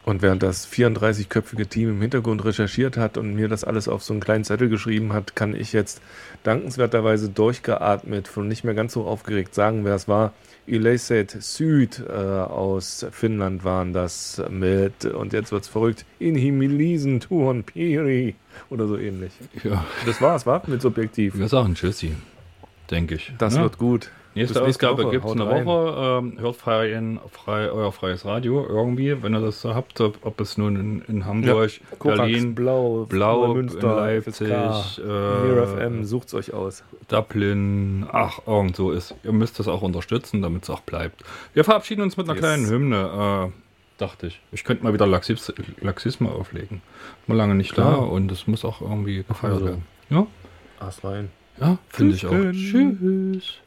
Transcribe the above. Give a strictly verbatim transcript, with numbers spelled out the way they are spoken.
Und während das vierunddreißigköpfige Team im Hintergrund recherchiert hat und mir das alles auf so einen kleinen Zettel geschrieben hat, kann ich jetzt dankenswerterweise durchgeatmet und nicht mehr ganz so aufgeregt sagen, wer es war. Illecet Süd äh, aus Finnland waren das mit, und jetzt wird's verrückt, Inhimilisen Tuon Piri oder so ähnlich. Ja. Das war's, war mit Subjektiv. Wir sagen Tschüssi, denke ich. Das ja? wird gut. Nächste Bis nächste Ausgabe Woche. gibt es Haut eine rein. Woche. Ähm, hört frei in, frei, euer freies Radio irgendwie, wenn ihr das so habt. Ob es nun in, in Hamburg, Ja. Korax, Berlin, Blau, Blau, Münster, in Leipzig, F S K, äh, Mir F M, sucht's euch aus. Dublin, ach, irgend so ist. Ihr müsst das auch unterstützen, damit es auch bleibt. Wir verabschieden uns mit einer Yes. kleinen Hymne, äh, dachte ich. Ich könnte mal wieder Laxis Laxisme auflegen. Mal lange nicht Klar. da und es muss auch irgendwie gefeiert Also. werden. Ja, Ass rein. ja, finde ich auch. Tschüsschen. Tschüss.